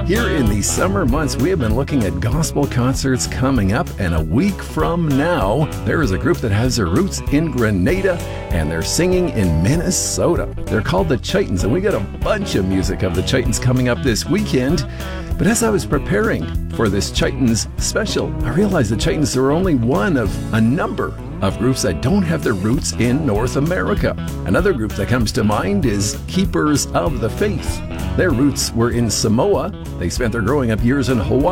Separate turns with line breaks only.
Here in the summer months, we have been looking at gospel concerts coming up, and a week from now, there is a group that has their roots in Grenada, and they're singing in Minnesota. They're called the Chitons, and we got a bunch of music of the Chitons coming up this weekend. But as I was preparing for this Chitons special, I realized the Chitons are only one of a number of groups that don't have their roots in North America. Another group that comes to mind is Keepers of the Faith. Their roots were in Samoa. They spent their growing up years in Hawaii.